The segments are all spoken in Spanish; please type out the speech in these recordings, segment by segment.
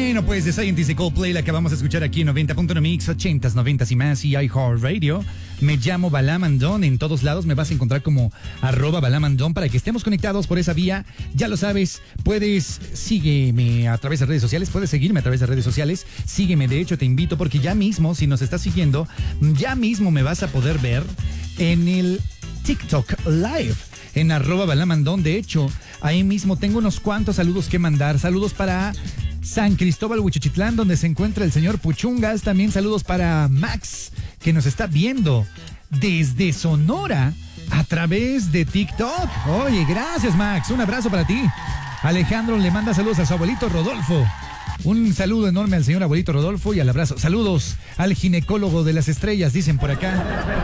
Bueno, pues The Scientist de Coldplay la acabamos de escuchar aquí en 90.1 Mix, 80s, 90s y más, y iHeartRadio. Me llamo Balamandón, en todos lados me vas a encontrar como @Balamandón para que estemos conectados por esa vía. Ya lo sabes, puedes sígueme a través de redes sociales, puedes seguirme a través de redes sociales. Sígueme, de hecho te invito porque ya mismo, si nos estás siguiendo, ya mismo me vas a poder ver en el TikTok Live. En @Balamandón, de hecho, ahí mismo tengo unos cuantos saludos que mandar. Saludos para San Cristóbal, Huichichitlán, donde se encuentra el señor Puchungas. También saludos para Max, que nos está viendo desde Sonora a través de TikTok. Oye, gracias, Max. Un abrazo para ti. Alejandro le manda saludos a su abuelito Rodolfo. Un saludo enorme al señor abuelito Rodolfo y al abrazo. Saludos al ginecólogo de las estrellas, dicen por acá.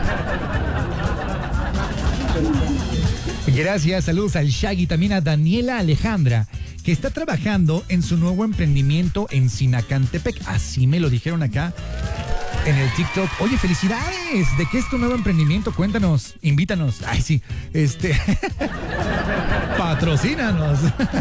Gracias, saludos al Shaggy, también a Daniela Alejandra, que está trabajando en su nuevo emprendimiento en Sinacantepec. Así me lo dijeron acá en el TikTok. Oye, felicidades. ¿De qué es tu nuevo emprendimiento? Cuéntanos, invítanos. Ay, sí, patrocínanos.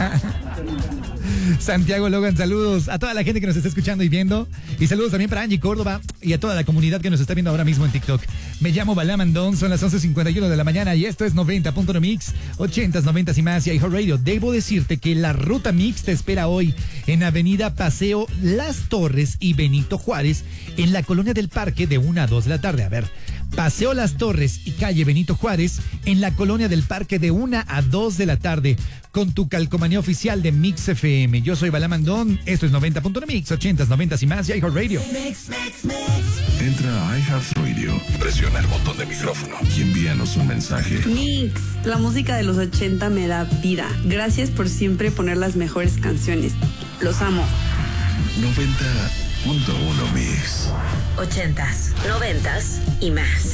Santiago Logan, saludos a toda la gente que nos está escuchando y viendo. Y saludos también para Angie Córdoba y a toda la comunidad que nos está viendo ahora mismo en TikTok. Me llamo Balamandón, son las 11:51 de la mañana y esto es 90.1 Mix, 80s, 90s y más y iHeartRadio. Debo decirte que la ruta Mix te espera hoy en Avenida Paseo Las Torres y Benito Juárez, en la Colonia del Parque, de 1 a 2 de la tarde. A ver, Paseo Las Torres y calle Benito Juárez, en la Colonia del Parque, de 1 a 2 de la tarde, con tu calcomanía oficial de Mix FM. Yo soy Balamandón, esto es 90.1 Mix, 80s, 90s y más y iHeartRadio. Entra a iHeartRadio, presiona el botón de micrófono y envíanos un mensaje. Mix, la música de los 80 me da vida. Gracias por siempre poner las mejores canciones. Los amo. 90.1 Mix. 80s, 90s y más.